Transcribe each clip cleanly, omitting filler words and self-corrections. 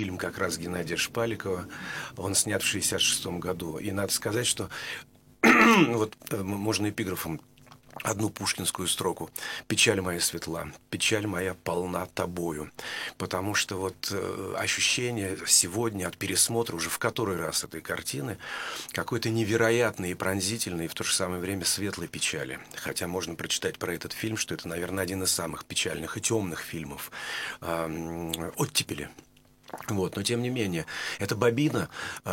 фильм как раз Геннадия Шпаликова. Он снят в 1966 году. И надо сказать, что вот можно эпиграфом одну пушкинскую строку: «Печаль моя светла, печаль моя полна тобою». Потому что вот ощущение сегодня от пересмотра уже в который раз этой картины какой-то невероятной и пронзительной, и в то же самое время светлой печали. Хотя можно прочитать про этот фильм, что это, наверное, один из самых печальных и темных фильмов оттепели. Вот, но тем не менее, эта бобина,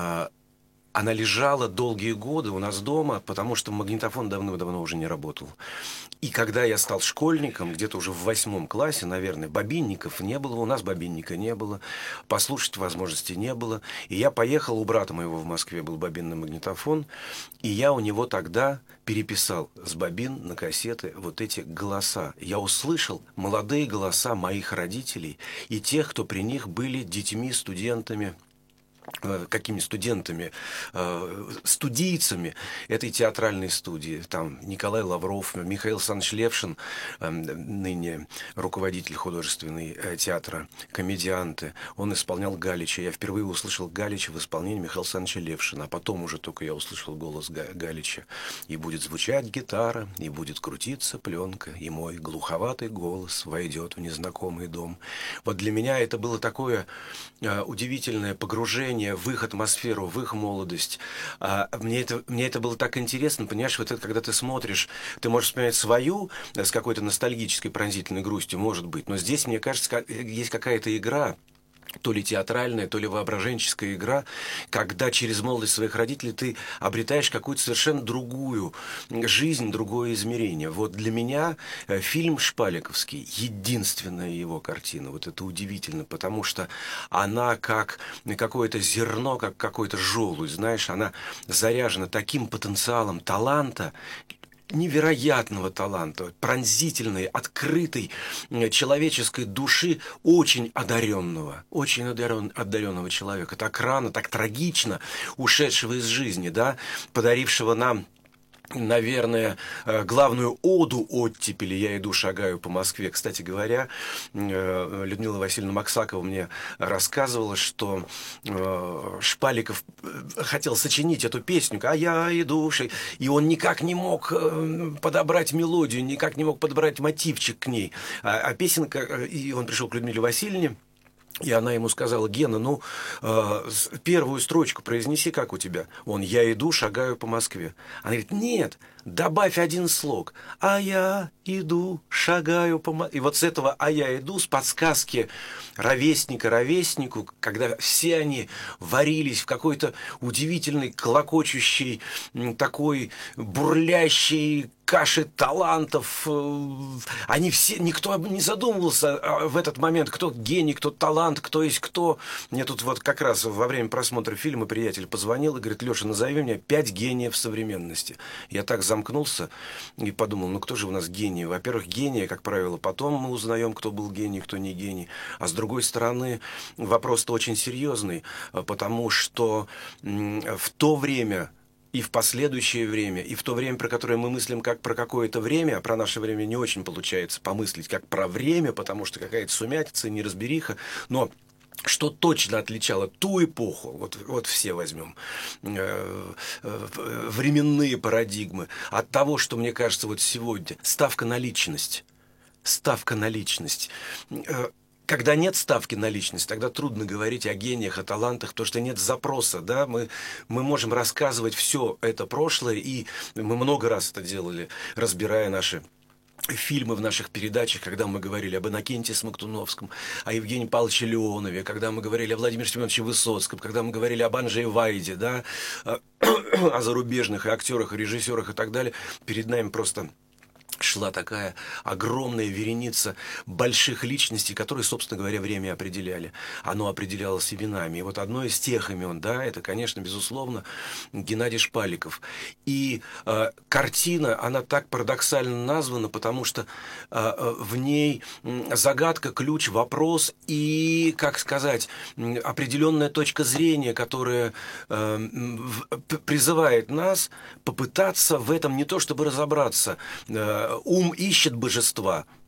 она лежала долгие годы у нас дома, потому что магнитофон давно-давно уже не работал. И когда я стал школьником, где-то уже в 8 классе, наверное, бобинников не было, у нас бобинника не было, послушать возможности не было. И я поехал, у брата моего в Москве был бобинный магнитофон, и я у него тогда переписал с бобин на кассеты вот эти голоса. Я услышал молодые голоса моих родителей и тех, кто при них были детьми, студентами, какими студентами, студийцами этой театральной студии. Там Николай Лавров, Михаил Александрович Левшин, ныне руководитель художественного театра, комедианты. Он исполнял Галича. Я впервые услышал Галича в исполнении Михаила Александровича Левшина. А потом уже только я услышал голос Галича. И будет звучать гитара, и будет крутиться пленка, и мой глуховатый голос войдет в незнакомый дом. Вот для меня это было такое удивительное погружение в их атмосферу, в их молодость. Мне это было так интересно, понимаешь, вот это, когда ты смотришь, ты можешь вспоминать свою с какой-то ностальгической, пронзительной грустью, может быть, но здесь, мне кажется, есть какая-то игра, то ли театральная, то ли воображенческая игра, когда через молодость своих родителей ты обретаешь какую-то совершенно другую жизнь, другое измерение. Вот для меня фильм Шпаликовский, единственная его картина, вот это удивительно, потому что она как какое-то зерно, как какой-то желудь, знаешь, она заряжена таким потенциалом таланта, невероятного таланта, пронзительной, открытой человеческой души, очень одаренного человека, так рано, так трагично ушедшего из жизни, да, подарившего нам, наверное, главную оду оттепели «Я иду, шагаю по Москве». Кстати говоря, Людмила Васильевна Максакова мне рассказывала, что Шпаликов хотел сочинить эту песню «А я иду», и он никак не мог подобрать мелодию, никак не мог подобрать мотивчик к ней. А песенка, и он пришел к Людмиле Васильевне, и она ему сказала: «Гена, ну, первую строчку произнеси, как у тебя». Он: «Я иду, шагаю по Москве». Она говорит: «Нет, добавь один слог. А я иду, шагаю по Москве». И вот с этого «а я иду», с подсказки ровесника ровеснику, когда все они варились в какой-то удивительной, клокочущей, такой бурлящей каши талантов. Они все, никто не задумывался в этот момент, кто гений, кто талант, кто есть кто. Мне тут вот как раз во время просмотра фильма приятель позвонил и говорит: «Леша, назови мне 5 гениев современности». Я так замкнулся и подумал: ну кто же у нас гений? Во-первых, гения, как правило, потом мы узнаем, кто был гений, кто не гений. А с другой стороны, вопрос-то очень серьезный, потому что в то время, и в последующее время, и в то время, про которое мы мыслим как про какое-то время, а про наше время не очень получается помыслить как про время, потому что какая-то сумятица, неразбериха, но что точно отличало ту эпоху, вот все возьмем временные парадигмы, от того, что, мне кажется, вот сегодня ставка на личность. Ставка на личность. Когда нет ставки на личность, тогда трудно говорить о гениях, о талантах, потому что нет запроса, да, мы можем рассказывать все это прошлое, и мы много раз это делали, разбирая наши фильмы в наших передачах, когда мы говорили об Иннокентии Смоктуновском, о Евгении Павловиче Леонове, когда мы говорили о Владимире Семеновиче Высоцком, когда мы говорили об Анджее Вайде, да, о зарубежных и актерах, и режиссерах и так далее, перед нами просто шла такая огромная вереница больших личностей, которые, собственно говоря, время определяли. Оно определялось именами. И вот одно из тех имен, да, это, конечно, безусловно, Геннадий Шпаликов. И картина, она так парадоксально названа, потому что в ней загадка, ключ, вопрос и, как сказать, определенная точка зрения, которая призывает нас попытаться в этом не то чтобы разобраться. Ум ищет божества,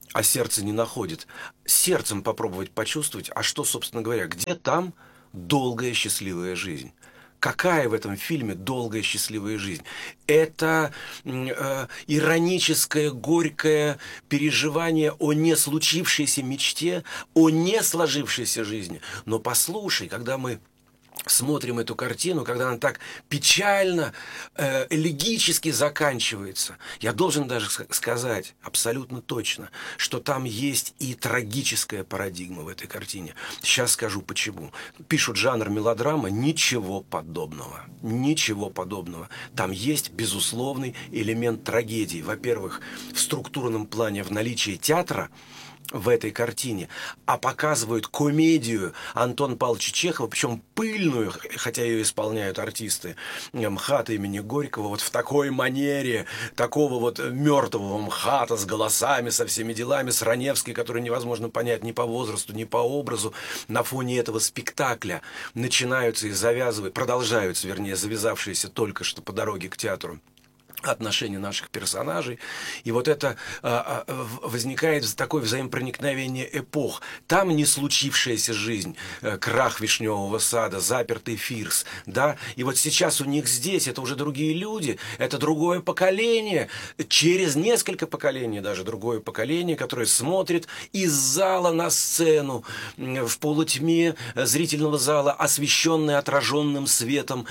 а сердце не находит. Сердцем попробовать почувствовать, а что, собственно говоря, где там долгая счастливая жизнь? Какая в этом фильме долгая счастливая жизнь? Это ироническое, горькое переживание о не случившейся мечте, о не сложившейся жизни. Но послушай, когда мы смотрим эту картину, когда она так печально, элегически заканчивается, я должен даже сказать абсолютно точно, что там есть и трагическая парадигма в этой картине. Сейчас скажу почему. Пишут жанр мелодрама, ничего подобного. Ничего подобного. Там есть безусловный элемент трагедии. Во-первых, в структурном плане, в наличии театра, в этой картине, а показывают комедию Антона Павловича Чехова, причем пыльную, хотя ее исполняют артисты МХАТа имени Горького, вот в такой манере, такого вот мертвого МХАТа с голосами, со всеми делами, с Раневской, который невозможно понять ни по возрасту, ни по образу. На фоне этого спектакля начинаются и продолжаются, вернее, завязавшиеся только что по дороге к театру отношения наших персонажей. И вот это возникает такое взаимопроникновение эпох. Там не случившаяся жизнь, крах Вишневого сада, запертый Фирс, да, и вот сейчас у них здесь, это уже другие люди, это другое поколение, через несколько поколений даже другое поколение, которое смотрит из зала на сцену, в полутьме зрительного зала, освещенной отраженным светом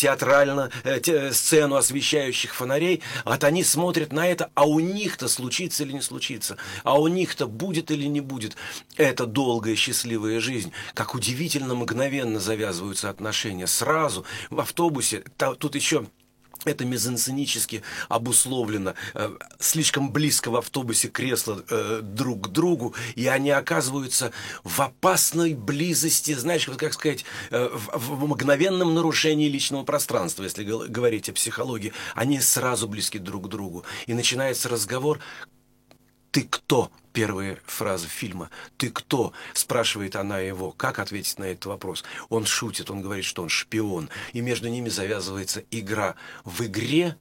сцену освещающих фонарей. Вот они смотрят на это, а у них-то случится или не случится, а у них-то будет или не будет. Это долгая счастливая жизнь. Как удивительно мгновенно завязываются отношения. Сразу в автобусе, тут еще это мизансценически обусловлено. Слишком близко в автобусе кресла друг к другу, и они оказываются в опасной близости, знаешь, как сказать, в мгновенном нарушении личного пространства, если говорить о психологии. Они сразу близки друг к другу. И начинается разговор: «Ты кто?» Первая фраза фильма. «Ты кто?» спрашивает она его. Как ответить на этот вопрос? Он шутит, он говорит, что он шпион. И между ними завязывается игра. В игре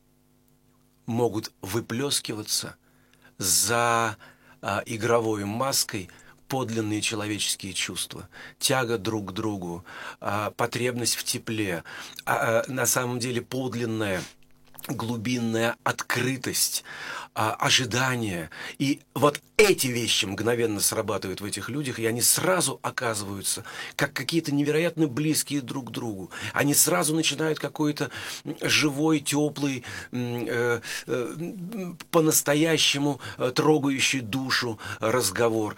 могут выплескиваться за игровой маской подлинные человеческие чувства. Тяга друг к другу, потребность в тепле, на самом деле подлинная глубинная открытость, ожидание. И вот эти вещи мгновенно срабатывают в этих людях, и они сразу оказываются как какие-то невероятно близкие друг к другу. Они сразу начинают какой-то живой, теплый, по-настоящему трогающий душу разговор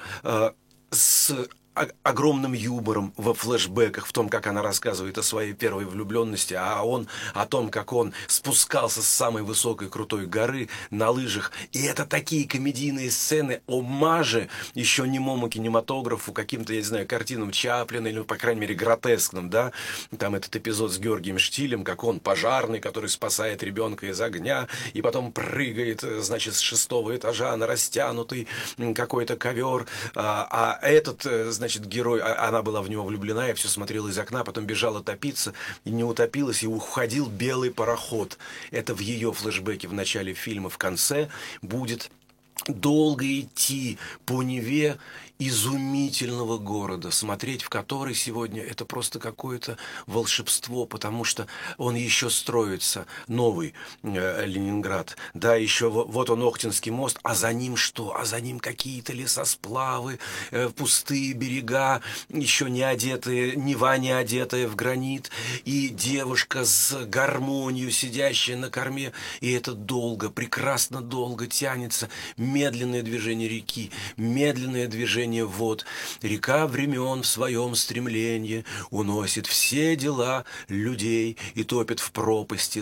с огромным юмором во флешбеках, в том, как она рассказывает о своей первой влюбленности, а он о том, как он спускался с самой высокой крутой горы на лыжах. И это такие комедийные сцены, омажи еще немому кинематографу, каким-то, я не знаю, картинам Чаплина, или, по крайней мере, гротескным, да. Там этот эпизод с Георгием Штилем, как он пожарный, который спасает ребенка из огня, и потом прыгает, значит, с 6-го этажа на растянутый какой-то ковер, а этот, значит, герой, она была в него влюблена, и все смотрела из окна, потом бежала топиться, и не утопилась, и уходил белый пароход. Это в ее флешбеке в начале фильма. В конце будет долго идти по Неве изумительного города, смотреть в который сегодня это просто какое-то волшебство, потому что он еще строится, новый Ленинград, да, еще вот он, Охтинский мост, а за ним что? А за ним какие-то лесосплавы, пустые берега, еще не одетые, Нева не одетая в гранит, и девушка с гармонию, сидящая на корме, и это долго, прекрасно долго тянется, медленное движение реки, медленное движение вод. Река времен в своем стремлении уносит все дела людей и топит в пропасти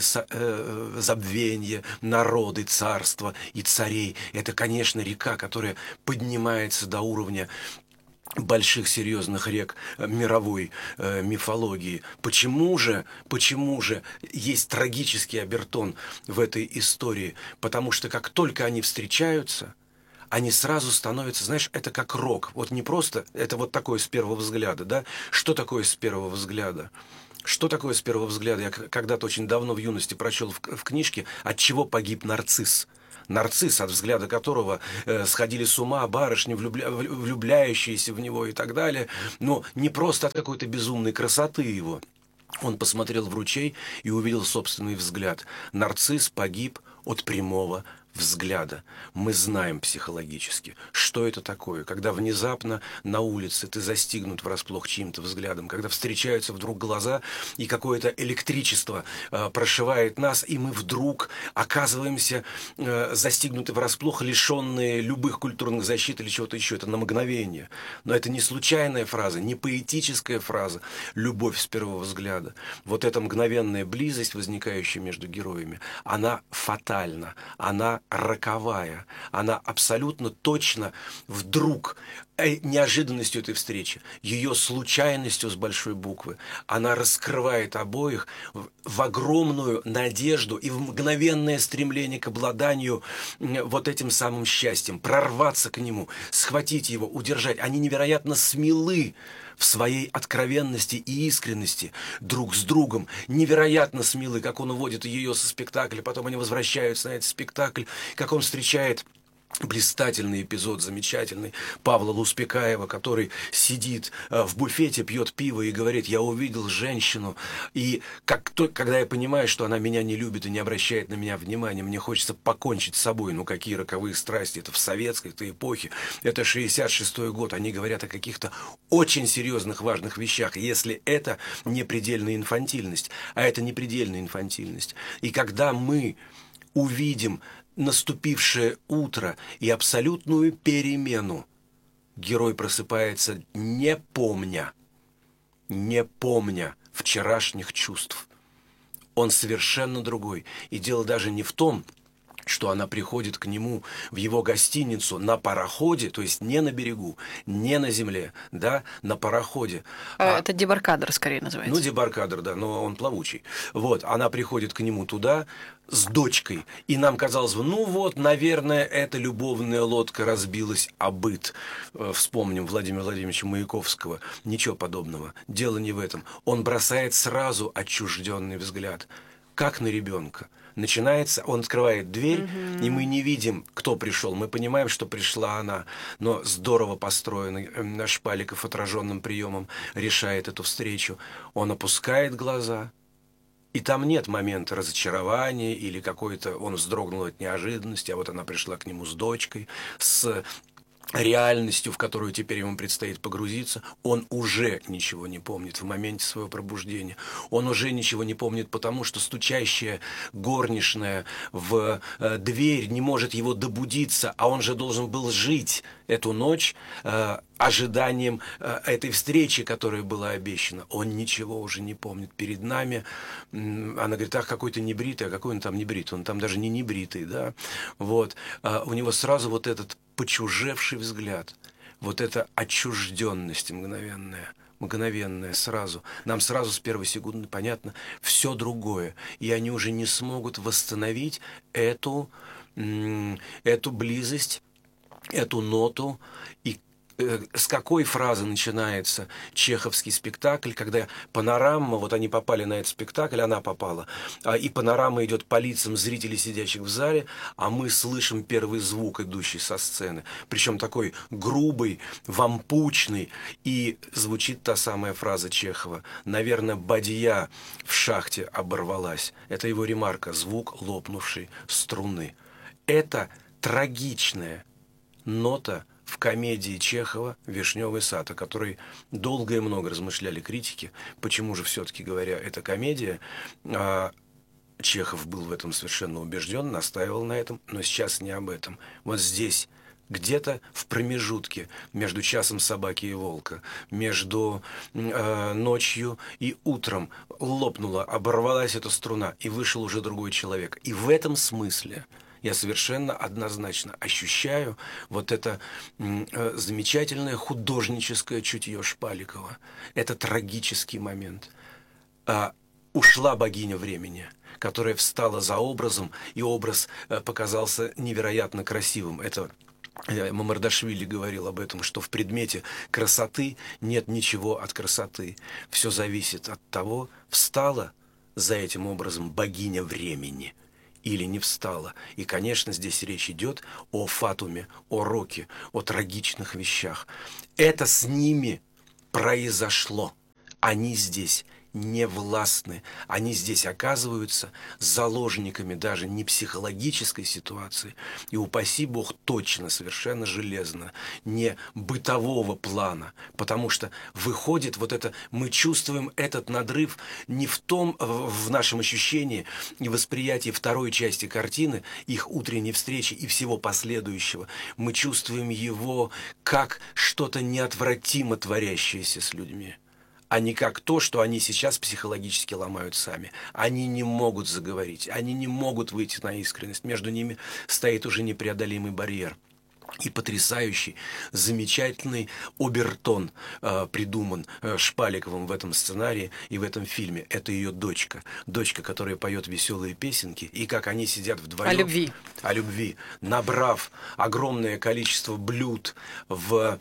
забвенья народы, царства и царей. Это, конечно, река, которая поднимается до уровня больших серьезных рек мировой мифологии. Почему же есть трагический обертон в этой истории? Потому что как только они встречаются, они сразу становятся, знаешь, это как рок. Вот не просто, это вот такое с первого взгляда, да? Что такое с первого взгляда? Что такое с первого взгляда? Я когда-то очень давно в юности прочел в книжке «От чего погиб нарцисс». нарцисс, от взгляда которого сходили с ума барышни, влюбляющиеся в него и так далее, но не просто от какой-то безумной красоты его. Он посмотрел в ручей и увидел собственный взгляд. Нарцисс погиб от прямого взгляда. Мы знаем психологически, что это такое, когда внезапно на улице ты застигнут врасплох чьим-то взглядом, когда встречаются вдруг глаза, и какое-то электричество прошивает нас, и мы вдруг оказываемся застигнуты врасплох, лишенные любых культурных защит или чего-то еще. Это на мгновение. Но это не случайная фраза, не поэтическая фраза. Любовь с первого взгляда. Вот эта мгновенная близость, возникающая между героями, она фатальна, она роковая, она абсолютно точно вдруг неожиданностью этой встречи, ее случайностью с большой буквы, она раскрывает обоих в огромную надежду и в мгновенное стремление к обладанию вот этим самым счастьем, прорваться к нему, схватить его, удержать. Они невероятно смелы в своей откровенности и искренности друг с другом, невероятно смелы, как он уводит ее со спектакля, потом они возвращаются на этот спектакль, как он встречает блистательный эпизод, замечательный, Павла Луспекаева, который сидит в буфете, пьет пиво и говорит: я увидел женщину, и когда я понимаю, что она меня не любит и не обращает на меня внимания, мне хочется покончить с собой. Ну, какие роковые страсти, это в советской-то эпохе, это 66-й год, они говорят о каких-то очень серьезных, важных вещах, если это не предельная инфантильность, а это не предельная инфантильность. И когда мы увидим наступившее утро и абсолютную перемену, герой просыпается, не помня вчерашних чувств. Он совершенно другой. И дело даже не в том, что она приходит к нему в его гостиницу на пароходе, то есть не на берегу, не на земле, да, на пароходе. Это дебаркадер скорее называется. Ну, дебаркадер, да, но он плавучий. Вот, она приходит к нему туда с дочкой, и нам казалось бы, ну вот, наверное, эта любовная лодка разбилась о быт. Вспомним Владимира Владимировича Маяковского. Ничего подобного. Дело не в этом. Он бросает сразу отчужденный взгляд, как на ребенка. Начинается, он открывает дверь, и мы не видим, кто пришел. Мы понимаем, что пришла она, но здорово построенный Шпаликов отраженным приемом решает эту встречу. Он опускает глаза, и там нет момента разочарования или какой-то, он вздрогнул от неожиданности, а вот она пришла к нему с дочкой, с реальностью, в которую теперь ему предстоит погрузиться. Он уже ничего не помнит в моменте своего пробуждения. Он уже ничего не помнит, потому что стучащая горничная в дверь не может его добудиться, а он же должен был жить эту ночь ожиданием этой встречи, которая была обещана. Он ничего уже не помнит. Перед нами она говорит: ах, какой-то небритый, а какой он там небритый? Он там даже не небритый, да? Вот. У него сразу вот этот почужевший взгляд, вот эта отчужденность мгновенная сразу. Нам сразу с первой секунды понятно все другое. И они уже не смогут восстановить эту близость, эту ноту. И с какой фразы начинается чеховский спектакль, когда панорама, вот они попали на этот спектакль, она попала, и панорама идет по лицам зрителей, сидящих в зале, а мы слышим первый звук, идущий со сцены, причем такой грубый, вампучный, и звучит та самая фраза Чехова: наверное, бадья в шахте оборвалась. Это его ремарка, звук лопнувшей струны. Это трагичная нота в комедии Чехова «Вишневый сад», о которой долго и много размышляли критики, почему же все-таки, говоря, это комедия. Чехов был в этом совершенно убежден, настаивал на этом, но сейчас не об этом. Вот здесь, где-то в промежутке между часом собаки и волка, между ночью и утром лопнула, оборвалась эта струна, и вышел уже другой человек. И в этом смысле я совершенно однозначно ощущаю вот это замечательное художническое чутье Шпаликова. Это трагический момент. Ушла богиня времени, которая встала за образом, и образ показался невероятно красивым. Это Мамардашвили говорил об этом, что в предмете красоты нет ничего от красоты. Все зависит от того, встала за этим образом богиня времени или не встала. И, конечно, здесь речь идет о фатуме, о роке, о трагичных вещах. Это с ними произошло. Они здесь не властны. Они здесь оказываются заложниками даже не психологической ситуации, и упаси Бог точно, совершенно железно, не бытового плана, потому что выходит вот это, мы чувствуем этот надрыв не в том, в нашем ощущении и восприятии второй части картины, их утренней встречи и всего последующего. Мы чувствуем его как что-то неотвратимо творящееся с людьми, а не как то, что они сейчас психологически ломают сами. Они не могут заговорить, они не могут выйти на искренность. Между ними стоит уже непреодолимый барьер. И потрясающий, замечательный обертон придуман Шпаликовым в этом сценарии и в этом фильме. Это ее дочка. Дочка, которая поет веселые песенки. И как они сидят вдвоем. О любви. О любви. Набрав огромное количество блюд в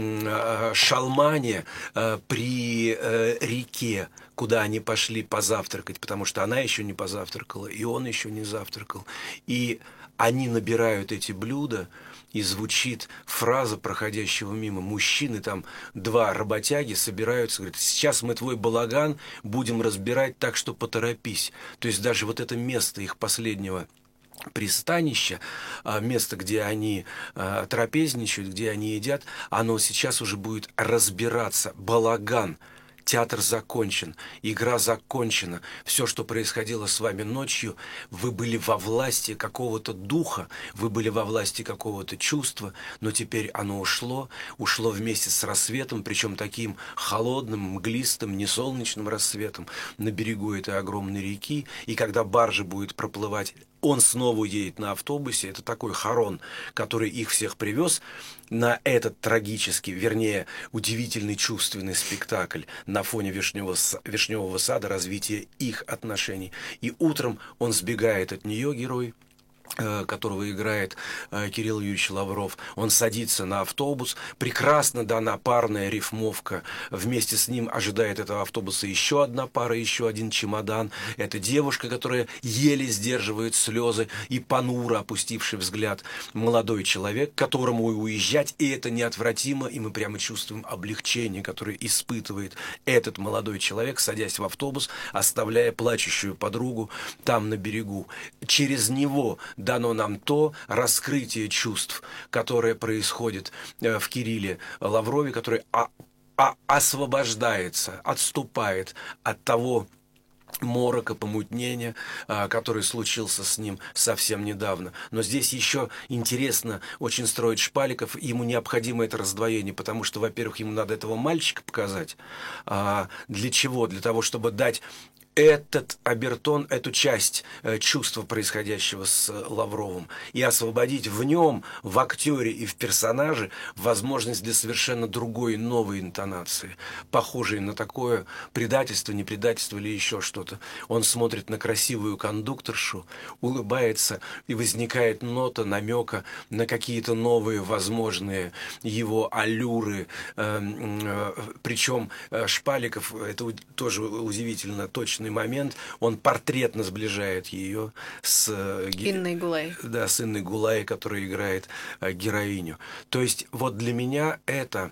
шалмане при реке, куда они пошли позавтракать, потому что она еще не позавтракала, и он еще не завтракал. И они набирают эти блюда, и звучит фраза проходящего мимо. Мужчины, там два работяги собираются, говорят, сейчас мы твой балаган будем разбирать, так что поторопись. То есть даже вот это место их последнего пристанища, место, где они трапезничают, где они едят, оно сейчас уже будет разбираться. Балаган. Театр закончен, игра закончена. Все, что происходило с вами ночью, вы были во власти какого-то духа, вы были во власти какого-то чувства, но теперь оно ушло вместе с рассветом, причем таким холодным, мглистым, несолнечным рассветом на берегу этой огромной реки. И когда баржа будет проплывать, он снова едет на автобусе. Это такой хорон, который их всех привез на этот трагический, вернее, удивительный чувственный спектакль на фоне вишневого сада, развития их отношений. И утром он сбегает от нее, герой, которого играет Кирилл Юрьевич Лавров. Он садится на автобус, прекрасно дана парная рифмовка. Вместе с ним ожидает этого автобуса еще одна пара, еще один чемодан. Это девушка, которая еле сдерживает слезы и понуро опустивший взгляд. Молодой человек, которому уезжать, и это неотвратимо, и мы прямо чувствуем облегчение, которое испытывает этот молодой человек, садясь в автобус, оставляя плачущую подругу там на берегу. Через него дано нам то раскрытие чувств, которое происходит в Кирилле Лаврове, который освобождается, отступает от того морока, помутнения, который случился с ним совсем недавно. Но здесь еще интересно очень строить Шпаликов. Ему необходимо это раздвоение, потому что, во-первых, ему надо этого мальчика показать. Для чего? Для того, чтобы дать этот обертон, эту часть чувства происходящего с Лавровым и освободить в нем, в актере и в персонаже возможность для совершенно другой, новой интонации, похожей на такое предательство, не предательство или еще что-то. Он смотрит на красивую кондукторшу, улыбается, и возникает нота намека на какие-то новые возможные его аллюры. Причем Шпаликов, это тоже удивительно точно момент, он портретно сближает ее с Инной Гулай. Да, с Инной Гулай, которая играет героиню. То есть вот для меня это,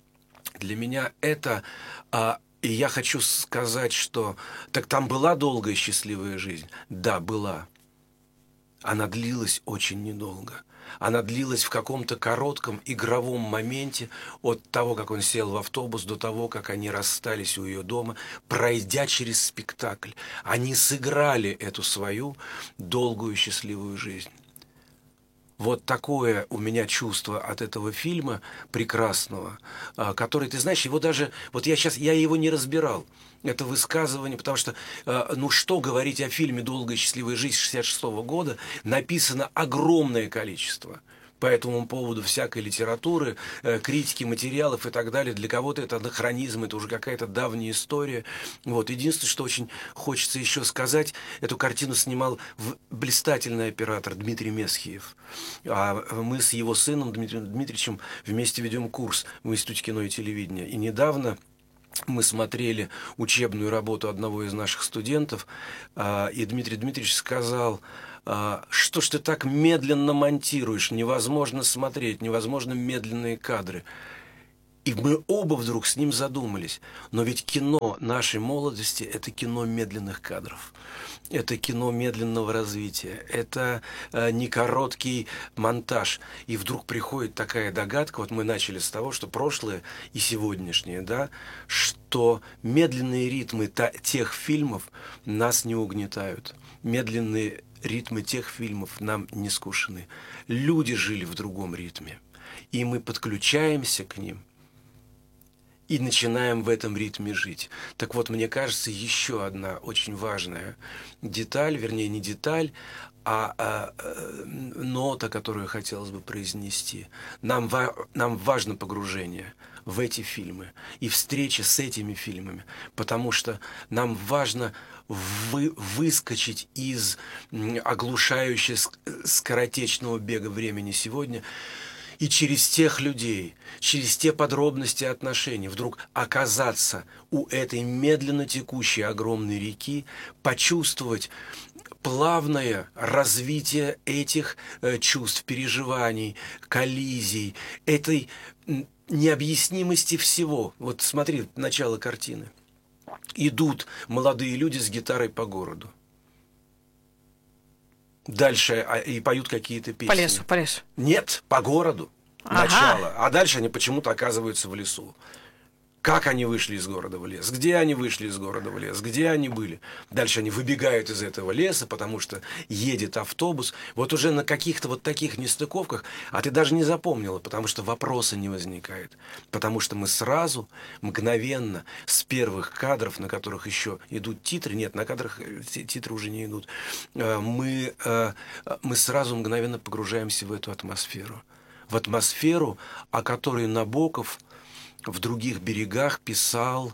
и я хочу сказать, что так там была долгая счастливая жизнь? Да, была. Она длилась очень недолго. Она длилась в каком-то коротком игровом моменте от того, как он сел в автобус, до того, как они расстались у ее дома, пройдя через спектакль. Они сыграли эту свою долгую счастливую жизнь. Вот такое у меня чувство от этого фильма прекрасного, который, ты знаешь, его даже... Вот я его не разбирал, это высказывание, потому что, ну что говорить о фильме «Долгая счастливая жизнь» 1966 года, написано огромное количество по этому поводу всякой литературы, критики материалов и так далее. Для кого-то это анахронизм, это уже какая-то давняя история. Вот. Единственное, что очень хочется еще сказать, эту картину снимал блистательный оператор Дмитрий Месхиев. А мы с его сыном Дмитрием Дмитриевичем вместе ведем курс в Институте кино и телевидения. И недавно мы смотрели учебную работу одного из наших студентов, и Дмитрий Дмитриевич сказал, что ж ты так медленно монтируешь, невозможно смотреть, невозможно медленные кадры. И мы оба вдруг с ним задумались. Но ведь кино нашей молодости – это кино медленных кадров. Это кино медленного развития. Это не короткий монтаж. И вдруг приходит такая догадка, вот мы начали с того, что прошлое и сегодняшнее, да, что медленные ритмы тех фильмов нас не угнетают. Медленные ритмы тех фильмов нам не скучны. Люди жили в другом ритме. И мы подключаемся к ним и начинаем в этом ритме жить. Так вот, мне кажется, еще одна очень важная деталь, вернее, не деталь, а нота, которую хотелось бы произнести. Нам важно погружение в эти фильмы и встреча с этими фильмами, потому что нам важно выскочить из оглушающего скоротечного бега времени сегодня и через тех людей, через те подробности отношений вдруг оказаться у этой медленно текущей огромной реки, почувствовать плавное развитие этих чувств, переживаний, коллизий, этой необъяснимости всего. Вот смотри, начало картины. Идут молодые люди с гитарой по городу. Дальше и поют какие-то песни. По лесу, по лесу. Нет, по городу. Ага. Начало. А дальше они почему-то оказываются в лесу. Как они вышли из города в лес? Где они вышли из города в лес? Где они были? Дальше они выбегают из этого леса, потому что едет автобус. Вот уже на каких-то вот таких нестыковках, а ты даже не запомнила, потому что вопроса не возникает. Потому что мы сразу, мгновенно, с первых кадров, на которых еще идут титры, нет, на кадрах титры уже не идут, мы сразу мгновенно погружаемся в эту атмосферу. В атмосферу, о которой Набоков в других берегах писал,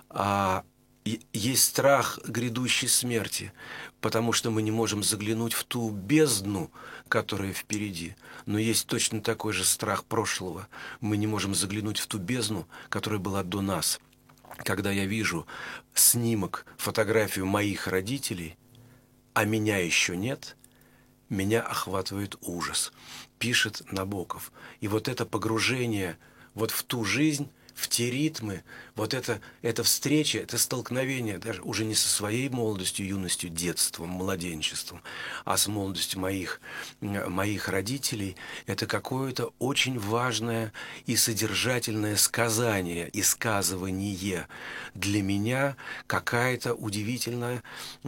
есть страх грядущей смерти, потому что мы не можем заглянуть в ту бездну, которая впереди. Но есть точно такой же страх прошлого. Мы не можем заглянуть в ту бездну, которая была до нас. Когда я вижу снимок, фотографию моих родителей, а меня еще нет, меня охватывает ужас, пишет Набоков. И вот это погружение вот в ту жизнь, в те ритмы, вот это встреча, это столкновение даже уже не со своей молодостью, юностью, детством, младенчеством, а с молодостью моих родителей, это какое-то очень важное и содержательное сказание и сказывание. Для меня какая-то удивительная,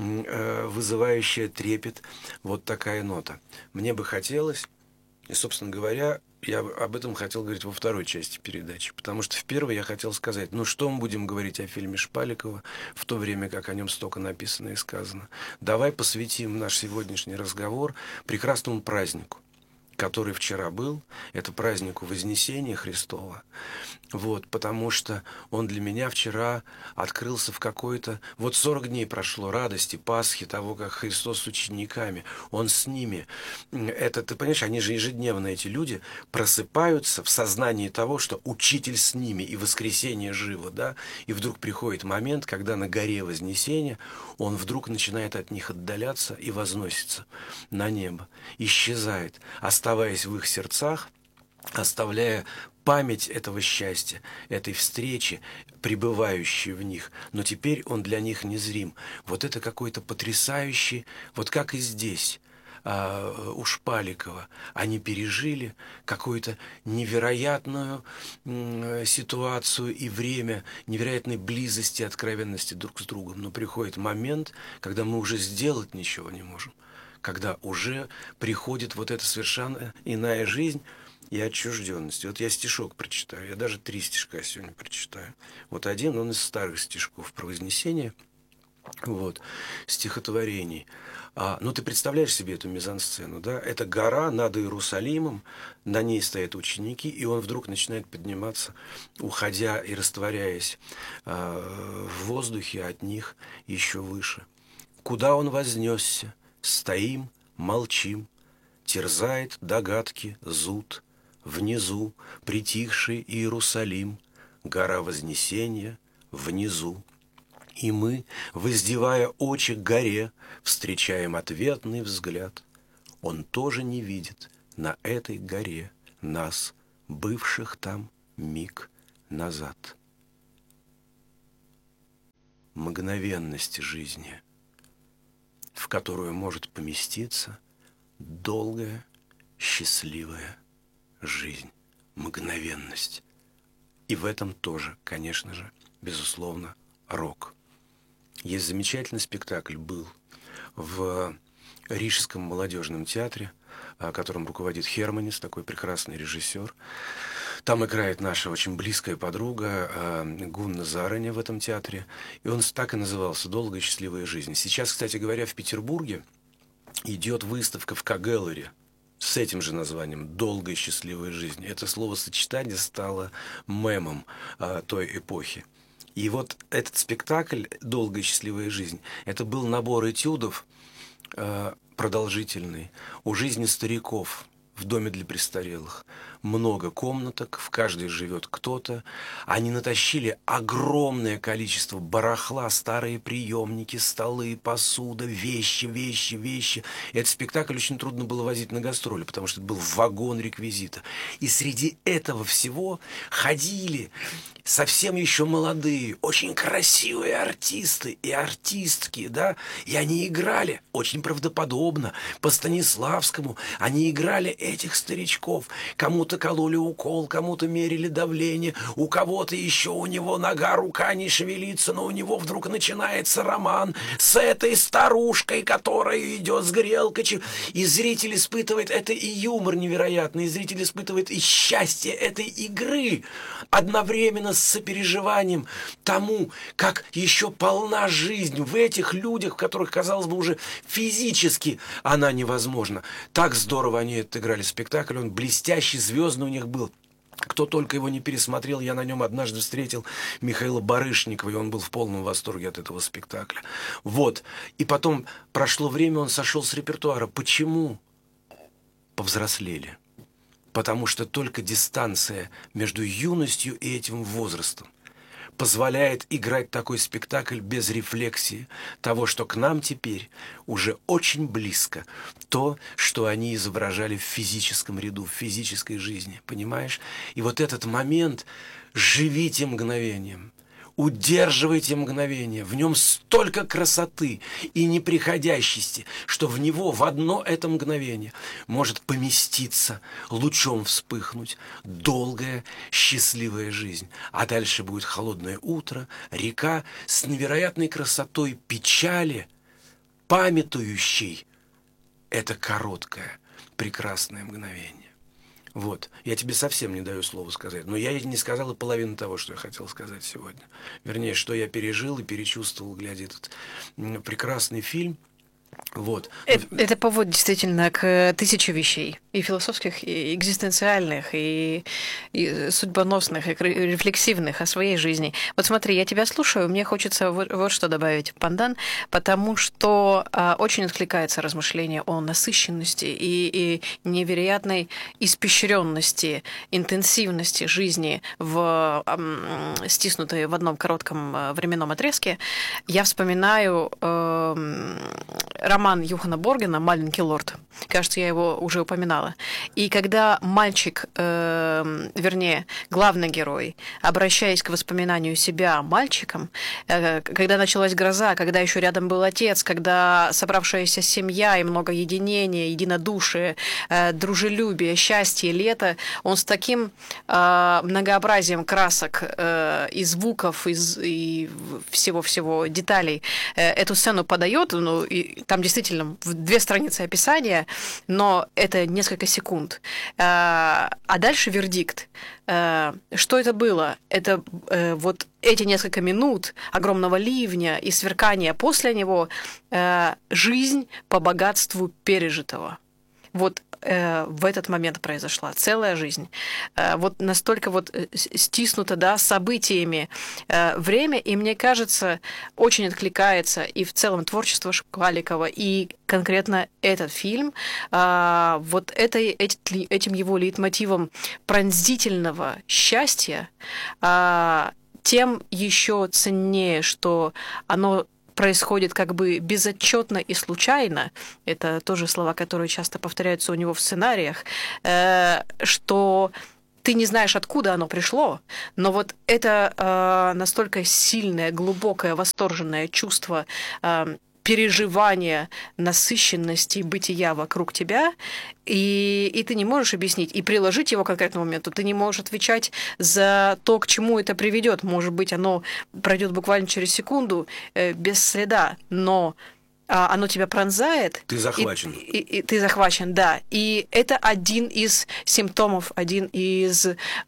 вызывающая трепет вот такая нота. Мне бы хотелось, и, собственно говоря, я об этом хотел говорить во второй части передачи, потому что в первой я хотел сказать, ну что мы будем говорить о фильме Шпаликова, в то время как о нем столько написано и сказано. Давай посвятим наш сегодняшний разговор прекрасному празднику, который вчера был, это празднику Вознесения Христова. Вот, потому что он для меня вчера открылся в какой-то... Вот 40 дней прошло радости, Пасхи, того, как Христос с учениками, он с ними. Это, ты понимаешь, они же ежедневно, эти люди, просыпаются в сознании того, что Учитель с ними, и воскресение живо, да? И вдруг приходит момент, когда на горе Вознесения он вдруг начинает от них отдаляться и возносится на небо, исчезает, оставаясь в их сердцах, оставляя память этого счастья, этой встречи, пребывающей в них, но теперь он для них незрим. Вот это какой-то потрясающий, вот как и здесь, у Шпаликова, они пережили какую-то невероятную ситуацию и время, невероятной близости, откровенности друг с другом. Но приходит момент, когда мы уже сделать ничего не можем, когда уже приходит вот эта совершенно иная жизнь, и отчужденности. Вот я стишок прочитаю, я даже 3 стишка сегодня прочитаю. Вот один, он из старых стишков про Вознесение, вот, стихотворений. Ну, ты представляешь себе эту мизансцену, да? Это гора над Иерусалимом, на ней стоят ученики, и он вдруг начинает подниматься, уходя и растворяясь в воздухе от них еще выше. Куда он вознесся? Стоим, молчим, терзает догадки зуд. Внизу притихший Иерусалим, гора Вознесения внизу. И мы, воздевая очи к горе, встречаем ответный взгляд. Он тоже не видит на этой горе нас, бывших там миг назад. Мгновенность жизни, в которую может поместиться долгая, счастливая жизнь. Мгновенность. И в этом тоже, конечно же, безусловно, рок. Есть замечательный спектакль, был в Рижском молодежном театре, которым руководит Херманис, такой прекрасный режиссер. Там играет наша очень близкая подруга Гунна Зараня в этом театре. И он так и назывался «Долгая и счастливая жизнь». Сейчас, кстати говоря, в Петербурге идет выставка в К-Гэллери с этим же названием «Долгая и счастливая жизнь». Это словосочетание стало мемом той эпохи. И вот этот спектакль «Долгая и счастливая жизнь» — это был набор этюдов продолжительный о жизни стариков в доме для престарелых. Много комнаток, в каждой живет кто-то. Они натащили огромное количество барахла, старые приемники, столы, посуда, вещи. Этот спектакль очень трудно было возить на гастроли, потому что это был вагон реквизита. И среди этого всего ходили совсем еще молодые, очень красивые артисты и артистки, да, и они играли очень правдоподобно, по Станиславскому. Они играли этих старичков. Кому-то кололи укол, кому-то мерили давление, у кого-то еще у него нога, рука не шевелится, но у него вдруг начинается роман с этой старушкой, которая идет с грелкой. И зритель испытывает, это и юмор невероятный, и зритель испытывает и счастье этой игры одновременно с сопереживанием тому, как еще полна жизнь в этих людях, в которых, казалось бы, уже физически она невозможна. Так здорово они отыграли спектакль, он блестящий, звездный у них был. Кто только его не пересмотрел, я на нем однажды встретил Михаила Барышникова, и он был в полном восторге от этого спектакля. Вот. И потом прошло время, он сошел с репертуара. Почему? Повзрослели. Потому что только дистанция между юностью и этим возрастом позволяет играть такой спектакль без рефлексии того, что к нам теперь уже очень близко, то, что они изображали в физическом ряду, в физической жизни, понимаешь? И вот этот момент, живите мгновением, удерживайте мгновение, в нем столько красоты и неприходящести, что в него в одно это мгновение может поместиться, лучом вспыхнуть долгая счастливая жизнь. А дальше будет холодное утро, река с невероятной красотой печали, памятующей это короткое прекрасное мгновение. Вот. Я тебе совсем не даю слова сказать. Но я не сказал и половину того, что я хотел сказать сегодня. Вернее, что я пережил и перечувствовал, глядя этот прекрасный фильм. Вот. Это повод действительно к тысяче вещей. И философских, и экзистенциальных, и судьбоносных, и рефлексивных о своей жизни. Вот смотри, я тебя слушаю, мне хочется вот что добавить, Пандан, потому что очень откликается размышление о насыщенности и невероятной испещренности, интенсивности жизни стиснутой в одном коротком временном отрезке. Я вспоминаю роман Юхана Боргена «Маленький лорд». Кажется, я его уже упоминала. И когда мальчик, вернее, главный герой, обращаясь к воспоминанию себя мальчиком, когда началась гроза, когда еще рядом был отец, когда собравшаяся семья и много единения, единодушие, дружелюбие, счастье, лето, он с таким многообразием красок и звуков, и всего-всего деталей эту сцену подает, ну, и там действительно 2 страницы описания, но это несколько секунд. А дальше вердикт. Что это было? Это вот эти несколько минут огромного ливня и сверкания после него, жизнь по богатству пережитого. Вот в этот момент произошла целая жизнь. Вот настолько вот стиснуто, да, событиями время, и мне кажется, очень откликается и в целом творчество Шкваликова, и конкретно этот фильм, вот этим его лейтмотивом пронзительного счастья, тем еще ценнее, что оно происходит как бы безотчетно и случайно, это тоже слова, которые часто повторяются у него в сценариях, что ты не знаешь, откуда оно пришло, но вот это настолько сильное, глубокое, восторженное чувство переживания насыщенности бытия вокруг тебя, и ты не можешь объяснить, и приложить его к конкретному моменту, ты не можешь отвечать за то, к чему это приведет. Может быть, оно пройдет буквально через секунду без следа, но оно тебя пронзает. Ты захвачен. И ты захвачен, да. И это один из симптомов, один из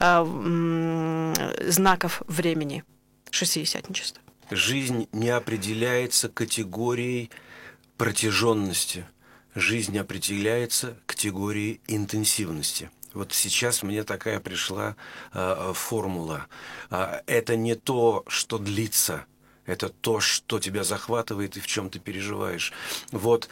знаков времени шестидесятничества. Жизнь не определяется категорией протяженности. Жизнь определяется категорией интенсивности. Вот сейчас мне такая пришла формула. Это не то, что длится. Это то, что тебя захватывает и в чем ты переживаешь. Вот.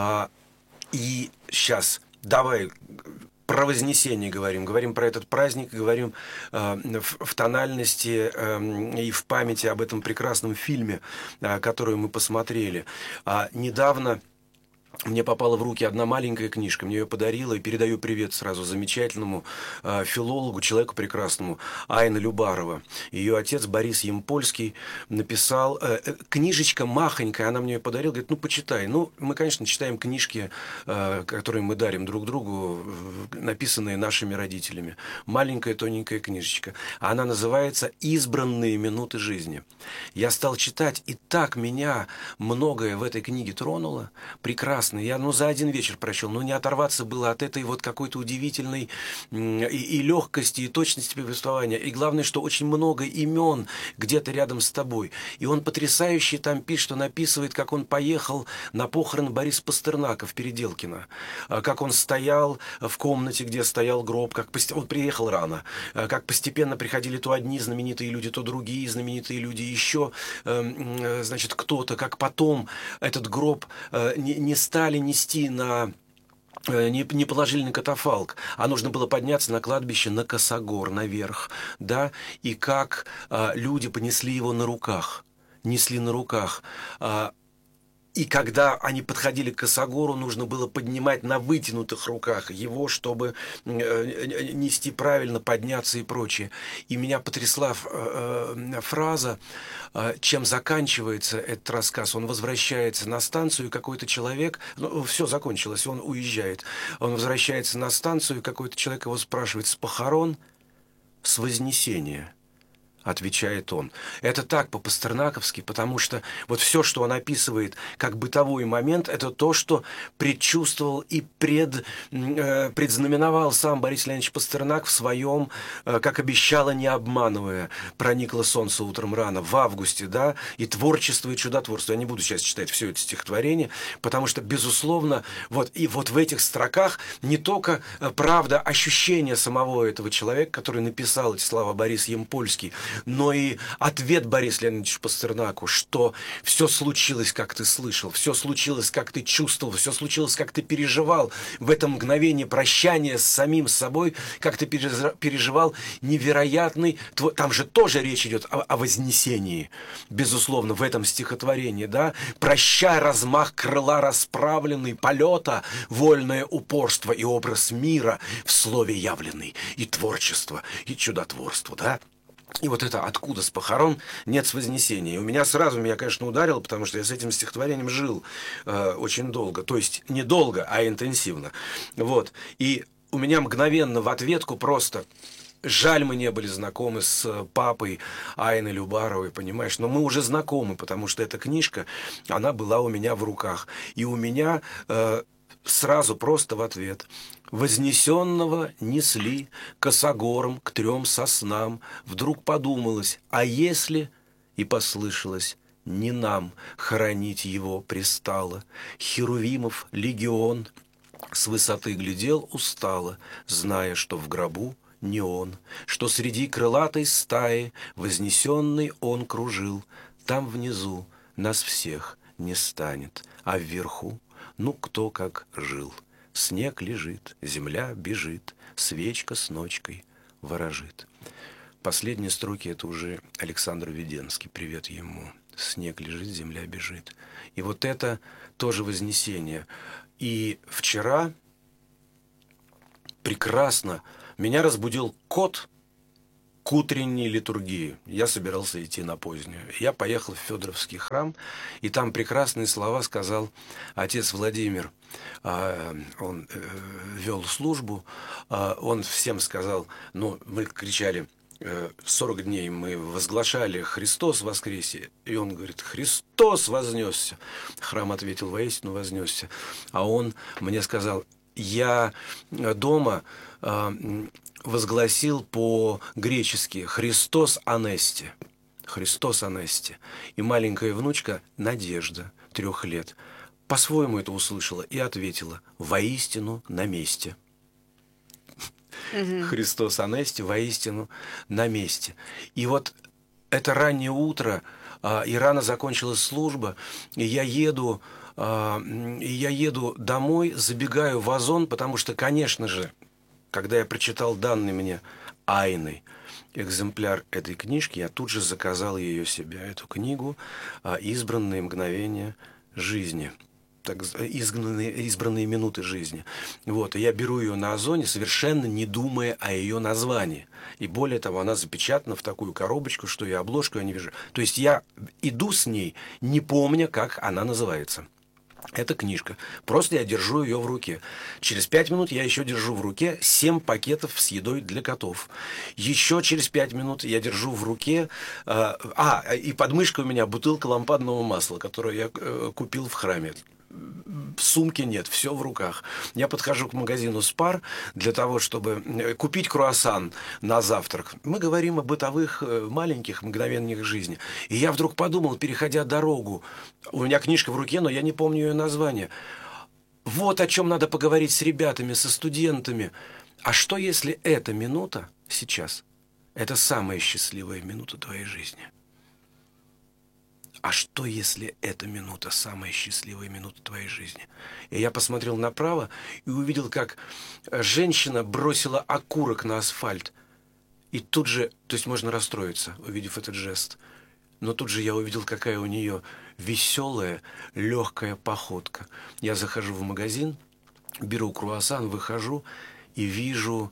И сейчас давай про Вознесение говорим про этот праздник, говорим в тональности и в памяти об этом прекрасном фильме, который мы посмотрели. Недавно мне попала в руки одна маленькая книжка, мне ее подарила, и передаю привет сразу замечательному филологу, человеку прекрасному, Айна Любарова. Ее отец Борис Ямпольский написал, книжечка махонькая, она мне ее подарила, говорит, ну, почитай. Ну, мы, конечно, читаем книжки, которые мы дарим друг другу, написанные нашими родителями. Маленькая тоненькая книжечка. Она называется «Избранные минуты жизни». Я стал читать, и так меня многое в этой книге тронуло, прекрасно. Я, за один вечер прочел, но не оторваться было от этой вот какой-то удивительной и легкости, и точности повествования. И главное, что очень много имен где-то рядом с тобой. И он потрясающий там пишет, что написывает, как он поехал на похороны Бориса Пастернака в Переделкино, как он стоял в комнате, где стоял гроб, как он приехал рано, как постепенно приходили то одни знаменитые люди, то другие знаменитые люди, еще, значит, кто-то, как потом этот гроб не стали нести не положили на катафалк, а нужно было подняться на кладбище на Косогор, наверх, да, и как люди понесли его на руках, несли на руках. И когда они подходили к Косогору, нужно было поднимать на вытянутых руках его, чтобы нести правильно, подняться и прочее. И меня потрясла фраза, чем заканчивается этот рассказ. Он возвращается на станцию, и какой-то человек, все закончилось, он уезжает. Он возвращается на станцию, и какой-то человек его спрашивает, с похорон, с Вознесения. Отвечает он. Это так по-пастернаковски, потому что вот все, что он описывает как бытовой момент, это то, что предчувствовал и предзнаменовал сам Борис Леонидович Пастернак в своем, как обещало, не обманывая, «Проникло солнце утром рано» в августе, да, и «Творчество и чудотворство». Я не буду сейчас читать все это стихотворение, потому что, безусловно, вот в этих строках не только правда ощущения самого этого человека, который написал эти слова, Борис Ямпольский, но и ответ Борису Леонидовичу Пастернаку, что все случилось, как ты слышал, все случилось, как ты чувствовал, все случилось, как ты переживал в это мгновение прощания с самим собой, как ты переживал невероятный... Там же тоже речь идет о вознесении, безусловно, в этом стихотворении, да? «Прощай, размах крыла расправленный, полета, вольное упорство и образ мира в слове явленный, и творчество, и чудотворство», да? И вот это «откуда с похорон нет с Вознесения». И у меня сразу, конечно, ударило, потому что я с этим стихотворением жил очень долго. То есть не долго, а интенсивно. Вот. И у меня мгновенно в ответку просто... Жаль, мы не были знакомы с папой Айны Любаровой, понимаешь? Но мы уже знакомы, потому что эта книжка, она была у меня в руках. И у меня... сразу просто в ответ. Вознесенного несли косогором к 3 соснам. Вдруг подумалось, а если... И послышалось, не нам хоронить его пристало. Херувимов легион с высоты глядел устало, зная, что в гробу не он, что среди крылатой стаи вознесенный он кружил. Там внизу нас всех не станет, а вверху кто как жил. Снег лежит, земля бежит, свечка с ночкой ворожит. Последние строки — это уже Александр Веденский, привет ему. снег лежит, земля бежит. И вот это тоже Вознесение. И вчера прекрасно меня разбудил кот к утренней литургии. Я собирался идти на позднюю. Я поехал в Федоровский храм, и там прекрасные слова сказал отец Владимир. Он вел службу, он всем сказал, ну, мы кричали, 40 дней мы возглашали «Христос воскресе!» И он говорит «Христос вознесся!» Храм ответил «Воистину вознесся!» А он мне сказал, я дома возгласил по-гречески «Христос анести». «Христос анести». И маленькая внучка Надежда, 3 лет, по-своему это услышала и ответила «Воистину на месте». Христос анести, воистину на месте. И вот это раннее утро, и рано закончилась служба, и я еду домой, забегаю в Озон, потому что, конечно же, когда я прочитал данный мне Айной экземпляр этой книжки, я тут же заказал ее себе, эту книгу «Избранные мгновения жизни». Так, избранные минуты жизни. Вот, и я беру ее на Озоне, совершенно не думая о ее названии. И более того, она запечатана в такую коробочку, что я обложку не вижу. То есть я иду с ней, не помня, как она называется. Это книжка. Просто я держу ее в руке. Через 5 минут я еще держу в руке 7 пакетов с едой для котов. Еще через 5 минут я держу в руке... и под мышкой у меня бутылка лампадного масла, которую я купил в храме. Сумки нет, все в руках. Я подхожу к магазину «Спар» для того, чтобы купить круассан на завтрак. Мы говорим о бытовых, маленьких мгновениях жизни. И я вдруг подумал, переходя дорогу, у меня книжка в руке, но я не помню ее название. Вот о чем надо поговорить с ребятами, со студентами. А что, если эта минута сейчас, это самая счастливая минута твоей жизни? А что, если эта минута самая счастливая минута твоей жизни? И я посмотрел направо и увидел, как женщина бросила окурок на асфальт. И тут же, то есть можно расстроиться, увидев этот жест, но тут же я увидел, какая у нее веселая, легкая походка. Я захожу в магазин, беру круассан, выхожу и вижу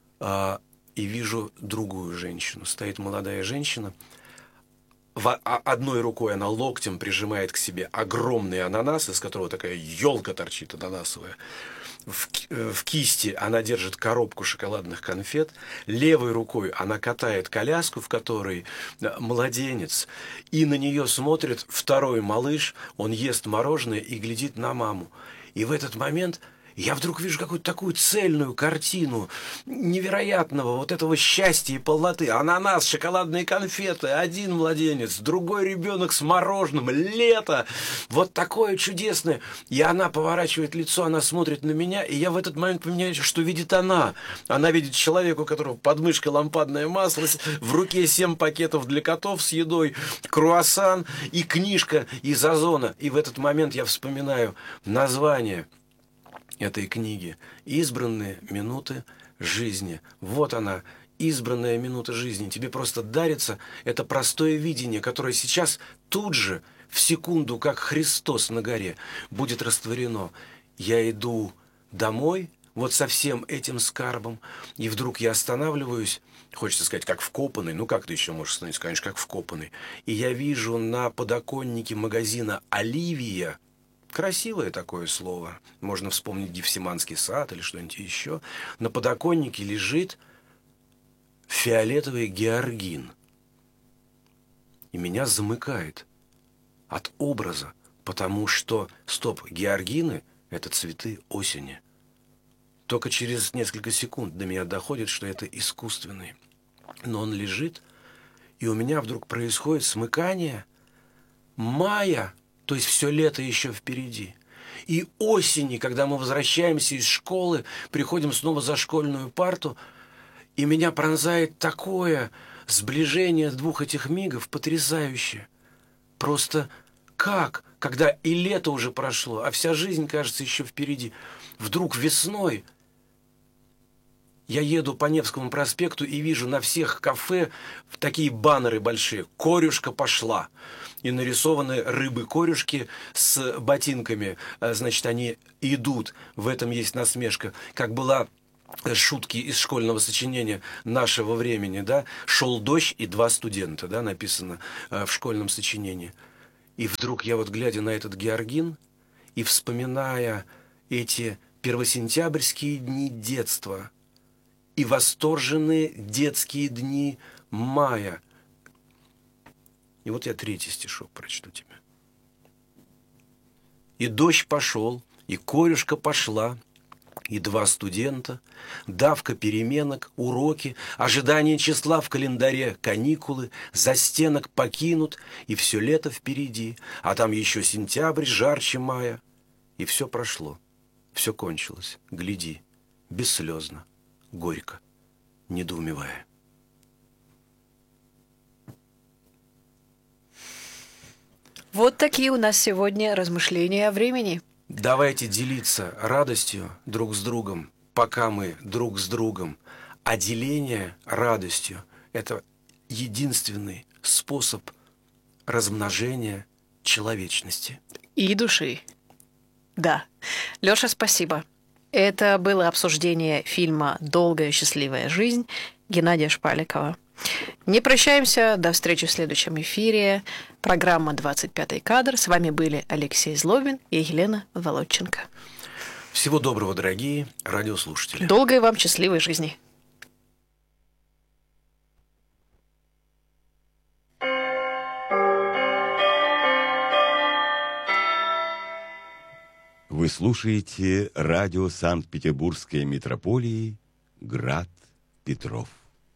другую женщину. Стоит молодая женщина. Одной рукой она локтем прижимает к себе огромный ананас, из которого такая елка торчит ананасовая. В кисти она держит коробку шоколадных конфет. Левой рукой она катает коляску, в которой младенец. И на нее смотрит второй малыш. Он ест мороженое и глядит на маму. И в этот момент... я вдруг вижу какую-то такую цельную картину невероятного вот этого счастья и полноты. Ананас, шоколадные конфеты, один младенец, другой ребенок с мороженым, лето. Вот такое чудесное. И она поворачивает лицо, она смотрит на меня, и я в этот момент понимаю, что видит она. Она видит человека, у которого под мышкой лампадное масло, в руке 7 пакетов для котов с едой, круассан и книжка из Озона. И в этот момент я вспоминаю название этой книги «Избранные минуты жизни». Вот она, избранная минута жизни. Тебе просто дарится это простое видение, которое сейчас тут же, в секунду, как Христос на горе, будет растворено. Я иду домой вот со всем этим скарбом, и вдруг я останавливаюсь, хочется сказать, как вкопанный, ну как ты еще можешь остановиться, конечно, как вкопанный, и я вижу на подоконнике магазина «Оливия», красивое такое слово. Можно вспомнить Гефсиманский сад или что-нибудь еще. На подоконнике лежит фиолетовый георгин. И меня замыкает от образа, потому что, георгины – это цветы осени. Только через несколько секунд до меня доходит, что это искусственный. Но он лежит, и у меня вдруг происходит смыкание мая. То есть все лето еще впереди. И осени, когда мы возвращаемся из школы, приходим снова за школьную парту, и меня пронзает такое сближение двух этих мигов потрясающее. Просто как, когда и лето уже прошло, а вся жизнь, кажется, еще впереди, вдруг весной Я еду по Невскому проспекту и вижу на всех кафе такие баннеры большие. «Корюшка пошла». И нарисованы рыбы-корюшки с ботинками. Значит, они идут. В этом есть насмешка. Как была шутки из школьного сочинения нашего времени, да? «Шел дождь и два студента», да, написано в школьном сочинении. И вдруг я вот, глядя на этот георгин и вспоминая эти первосентябрьские дни детства и восторженные детские дни мая. И вот я 3-й стишок прочту тебе. «И дождь пошел, и корюшка пошла, и два студента, давка переменок, уроки, ожидание числа в календаре, каникулы, застенок покинут, и все лето впереди, а там еще сентябрь жарче мая. И все прошло, все кончилось, гляди, бесслезно, горько, недоумевая». Вот такие у нас сегодня размышления о времени. Давайте делиться радостью друг с другом, пока мы друг с другом. А деление радостью – это единственный способ размножения человечности. И души. Да. Лёша, спасибо. Это было обсуждение фильма «Долгая счастливая жизнь» Геннадия Шпаликова. Не прощаемся. До встречи в следующем эфире. Программа «25-й кадр». С вами были Алексей Злобин и Елена Володченко. Всего доброго, дорогие радиослушатели. Долгой вам счастливой жизни. Вы слушаете радио Санкт-Петербургской митрополии «Град Петров».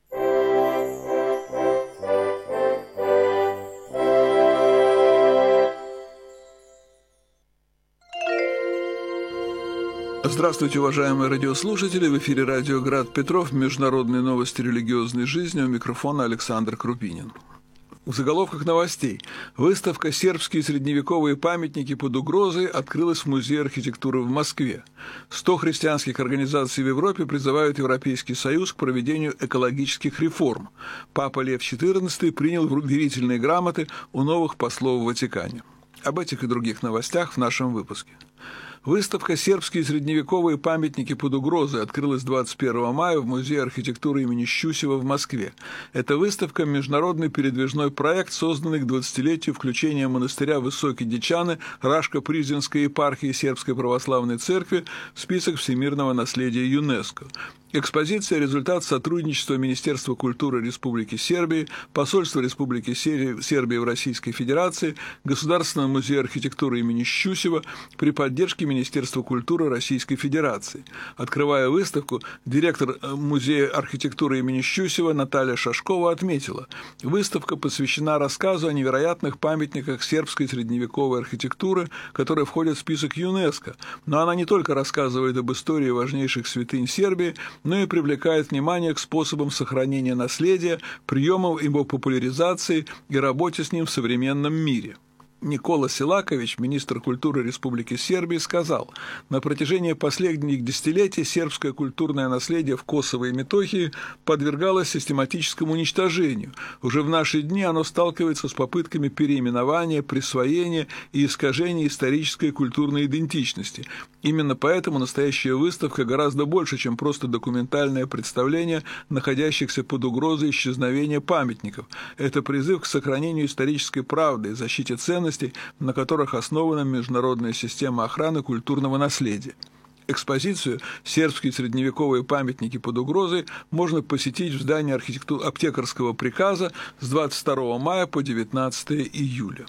Здравствуйте, уважаемые радиослушатели! В эфире радио «Град Петров», международные новости религиозной жизни, у микрофона Александр Крупинин. В заголовках новостей. Выставка «Сербские средневековые памятники под угрозой» открылась в Музее архитектуры в Москве. 100 христианских организаций в Европе призывают Европейский Союз к проведению экологических реформ. Папа Лев XIV принял верительные грамоты у новых послов в Ватикане. Об этих и других новостях в нашем выпуске. Выставка «Сербские средневековые памятники под угрозой» открылась 21 мая в Музее архитектуры имени Щусева в Москве. Эта выставка – международный передвижной проект, созданный к 20-летию включения монастыря Высокие Дичаны Рашко-Призненской епархии Сербской православной церкви в список всемирного наследия ЮНЕСКО. Экспозиция – результат сотрудничества Министерства культуры Республики Сербии, Посольства Республики Сербии в Российской Федерации, Государственного музея архитектуры имени Щусева при поддержке Министерства культуры Российской Федерации. Открывая выставку, директор Музея архитектуры имени Щусева Наталья Шашкова отметила, выставка посвящена рассказу о невероятных памятниках сербской средневековой архитектуры, которые входят в список ЮНЕСКО. Но она не только рассказывает об истории важнейших святынь Сербии, но и привлекает внимание к способам сохранения наследия, приемам его популяризации и работе с ним в современном мире. Никола Селакович, министр культуры Республики Сербии, сказал, на протяжении последних десятилетий сербское культурное наследие в Косово и Метохии подвергалось систематическому уничтожению. Уже в наши дни оно сталкивается с попытками переименования, присвоения и искажения исторической и культурной идентичности. Именно поэтому настоящая выставка гораздо больше, чем просто документальное представление находящихся под угрозой исчезновения памятников. Это призыв к сохранению исторической правды и защите ценностей, на которых основана международная система охраны культурного наследия. Экспозицию «Сербские средневековые памятники под угрозой» можно посетить в здании аптекарского приказа с 22 мая по 19 июля.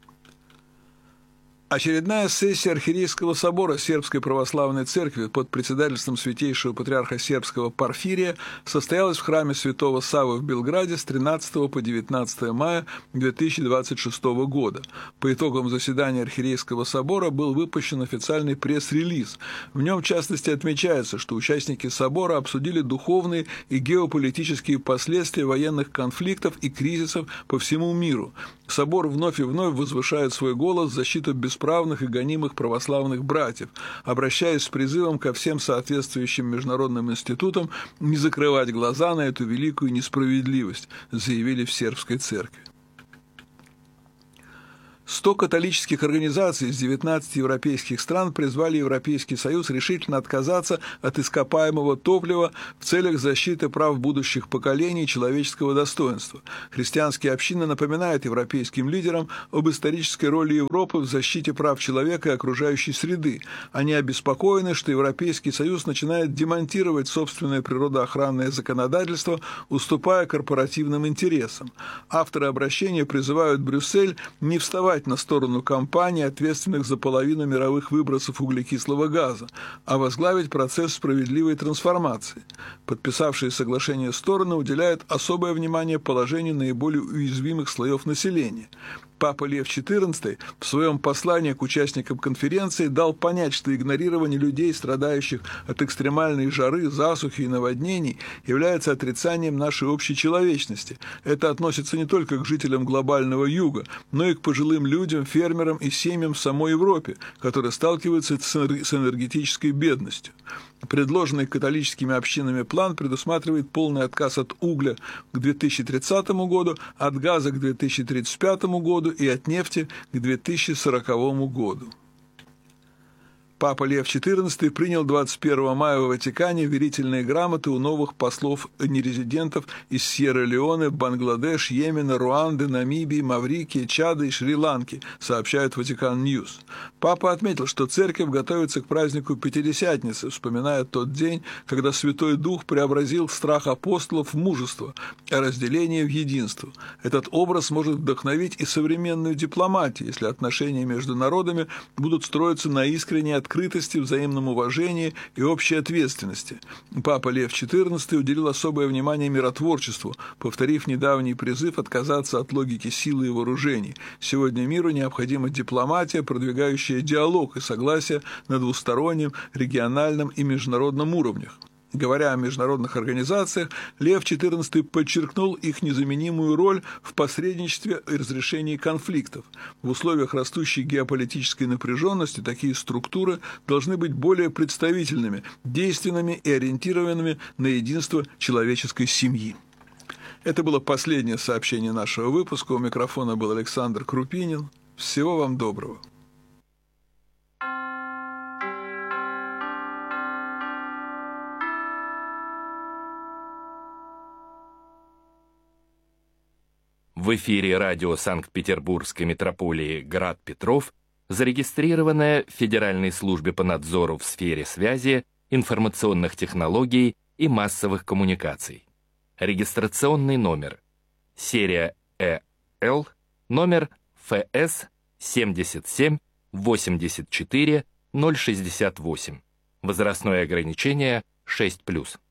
Очередная сессия Архиерейского собора Сербской православной церкви под председательством святейшего патриарха сербского Порфирия состоялась в храме святого Саввы в Белграде с 13 по 19 мая 2026 года. По итогам заседания Архиерейского собора был выпущен официальный пресс-релиз. В нем, в частности, отмечается, что участники собора обсудили духовные и геополитические последствия военных конфликтов и кризисов по всему миру. Собор вновь и вновь возвышает свой голос в защиту бесправия бесправных и гонимых православных братьев, обращаясь с призывом ко всем соответствующим международным институтам не закрывать глаза на эту великую несправедливость, заявили в сербской церкви. 100 католических организаций из 19 европейских стран призвали Европейский Союз решительно отказаться от ископаемого топлива в целях защиты прав будущих поколений и человеческого достоинства. Христианские общины напоминают европейским лидерам об исторической роли Европы в защите прав человека и окружающей среды. Они обеспокоены, что Европейский Союз начинает демонтировать собственное природоохранное законодательство, уступая корпоративным интересам. Авторы обращения призывают Брюссель не вставать на сторону компаний, ответственных за половину мировых выбросов углекислого газа, а возглавить процесс справедливой трансформации. Подписавшие соглашение стороны уделяют особое внимание положению наиболее уязвимых слоев населения. Папа Лев XIV в своем послании к участникам конференции дал понять, что игнорирование людей, страдающих от экстремальной жары, засухи и наводнений, является отрицанием нашей общей человечности. Это относится не только к жителям глобального юга, но и к пожилым людям, фермерам и семьям в самой Европе, которые сталкиваются с энергетической бедностью. Предложенный католическими общинами план предусматривает полный отказ от угля к 2030 году, от газа к 2035 году и от нефти к 2040 году. Папа Лев XIV принял 21 мая в Ватикане верительные грамоты у новых послов-нерезидентов из Сьерра-Леоне, Бангладеш, Йемена, Руанды, Намибии, Маврикии, Чада и Шри-Ланки, сообщает Ватикан Ньюс. Папа отметил, что церковь готовится к празднику Пятидесятницы, вспоминая тот день, когда Святой Дух преобразил страх апостолов в мужество, а разделение в единство. Этот образ может вдохновить и современную дипломатию, если отношения между народами будут строиться на искренней открытости, взаимном уважении и общей ответственности. Папа Лев XIV уделил особое внимание миротворчеству, повторив недавний призыв отказаться от логики силы и вооружений. Сегодня миру необходима дипломатия, продвигающая диалог и согласие на двустороннем, региональном и международном уровнях. Говоря о международных организациях, Лев XIV подчеркнул их незаменимую роль в посредничестве и разрешении конфликтов. В условиях растущей геополитической напряженности такие структуры должны быть более представительными, действенными и ориентированными на единство человеческой семьи. Это было последнее сообщение нашего выпуска. У микрофона был Александр Крупинин. Всего вам доброго. В эфире радио Санкт-Петербургской метрополии «Град Петров», зарегистрированное в Федеральной службе по надзору в сфере связи, информационных технологий и массовых коммуникаций. Регистрационный номер. Серия ЭЛ, номер ФС 77 84 068. Возрастное ограничение 6+.